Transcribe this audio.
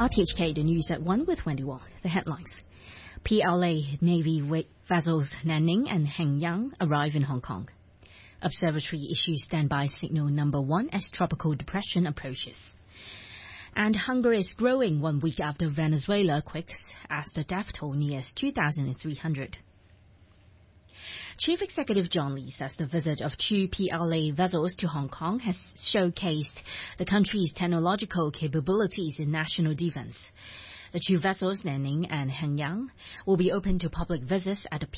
RTHK, the news at 1 with Wendy Wong. The headlines. PLA Navy vessels Nanning and Hengyang arrive in Hong Kong. Observatory issues standby signal number 1 as tropical depression approaches. And hunger is growing 1 week after Venezuela quakes as the death toll nears 2,300. Chief Executive John Lee says the visit of 2 PLA vessels to Hong Kong has showcased the country's technological capabilities in national defense. The 2 vessels, Nanning and Hengyang, will be open to public visits at the